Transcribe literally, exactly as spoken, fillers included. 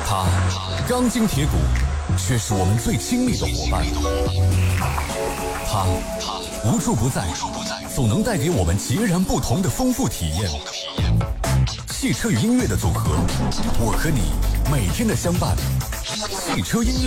它钢筋铁骨，却是我们最亲密的伙伴。它无处不在，总能带给我们截然不同的丰富体验。汽车与音乐的组合，我和你每天的相伴。汽车音乐